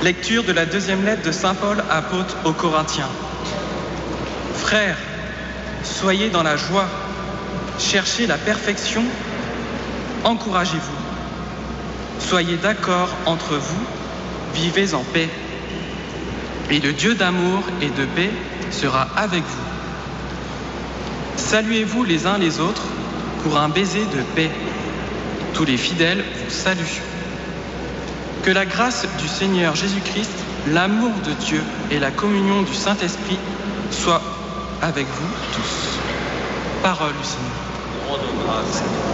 Lecture de la deuxième lettre de saint Paul apôtre aux Corinthiens. Frères, soyez dans la joie, cherchez la perfection, encouragez-vous. Soyez d'accord entre vous, vivez en paix. Et le Dieu d'amour et de paix sera avec vous. Saluez-vous les uns les autres pour un baiser de paix. Tous les fidèles vous saluent. Que la grâce du Seigneur Jésus-Christ, l'amour de Dieu et la communion du Saint-Esprit soient avec vous tous. Parole du Seigneur. Rends grâce.